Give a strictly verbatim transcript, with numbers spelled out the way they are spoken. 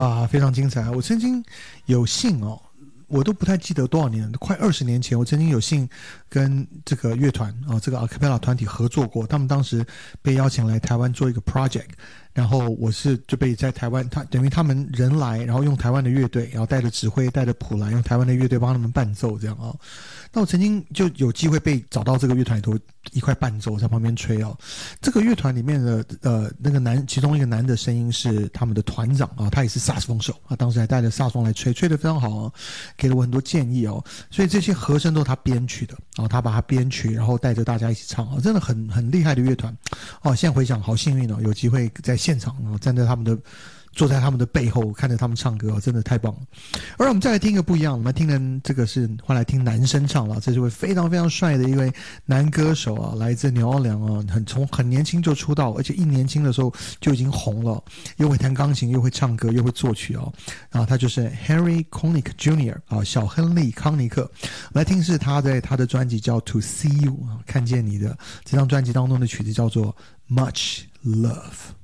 啊，非常精彩！我曾经有幸哦，我都不太记得多少年，快二十年前，我曾经有幸跟这个乐团啊、哦，这个 a cappella 团体合作过。他们当时被邀请来台湾做一个 project， 然后我是就被在台湾，他等于他们人来，然后用台湾的乐队，然后带着指挥，带着谱来，用台湾的乐队帮他们伴奏这样啊、哦。那我曾经就有机会被找到这个乐团里头一块伴奏，在旁边吹哦。这个乐团里面的呃那个男，其中一个男的声音是他们的团长啊，他也是萨克斯风手啊，当时还带着萨克斯风来吹，吹得非常好哦，给了我很多建议哦。所以这些和声都是他编曲的啊，他把它编曲，然后带着大家一起唱啊，真的很很厉害的乐团哦。现在回想，好幸运哦，有机会在现场哦，站在他们的。坐在他们的背后看着他们唱歌，真的太棒了。而我们再来听一个不一样，我们听的这个是换来听男生唱了，这是位非常非常帅的一位男歌手啊，来自纽奥良啊，很从很年轻就出道，而且一年轻的时候就已经红了，又会弹钢琴，又会唱歌，又会作曲哦。然后他就是 Harry Connick Junior 啊，小亨利康尼克。来听是他在他的专辑叫 To See You 啊，看见你的这张专辑当中的曲子叫做 Much Love。